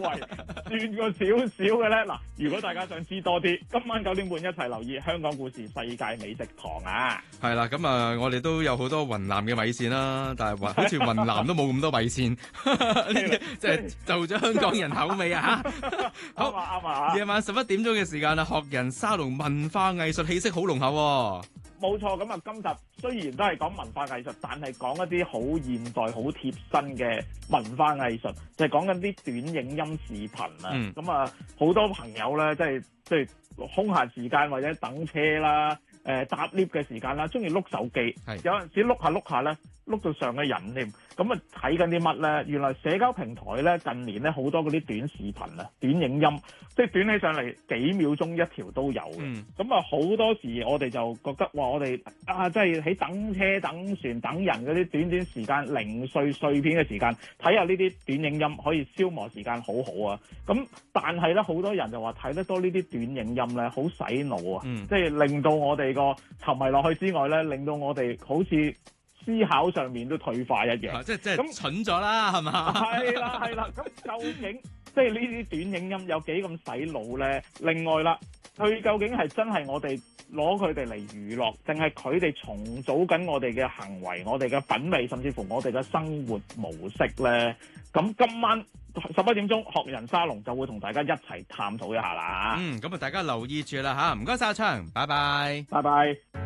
圍轉過少少嘅咧。嗱，如果大家想知多啲，今晚9點半一齊留意香港故事世界美食堂啊！ 係啦，咁啊，我哋都有好多雲南嘅米線啦，但係好似雲南都冇咁多米線，即係就咗香港人口味啊！好啱啊！ 夜晚11點鐘嘅時間啊，學人沙龍文化藝術氣息好濃厚。 冇錯，咁啊，今集雖然都係講文化藝術，但係講一啲好現代、好貼身嘅文化藝術，就係講緊啲短影音視頻啊。咁啊，好多朋友咧，即係空閒時間或者等車啦、搭 lift 嘅時間啦，中意碌手機，有陣時碌下咧，碌到上嘅人添。咁啊，睇緊啲乜咧？原來社交平台咧，近年咧好多嗰啲短視頻啊、短影音，即係短起上嚟幾秒鐘一條都有嘅。咁啊，好多時我哋就覺得話我哋啊，即係喺等車、等船、等人嗰啲短短時間、零碎片嘅時間，睇下呢啲短影音可以消磨時間，好好啊。咁但係咧，好多人就話睇得多呢啲短影音咧，好洗腦啊，即係令到我哋個沉迷落去之外咧，令到我哋好似思考上面都退化一樣， 即係咁蠢咗啦，係嘛？ 係啦，咁究竟即係呢啲短影音有幾咁洗腦咧？另外啦，佢究竟係真係我哋攞佢哋嚟娛樂，定係佢哋重組緊我哋嘅行為、我哋嘅品味，甚至乎我哋嘅生活模式咧？咁今晚11點鐘學人沙龍就會同大家一齊探討一下啦。 咁啊，大家留意住啦嚇，唔該晒阿昌，拜拜。 拜拜。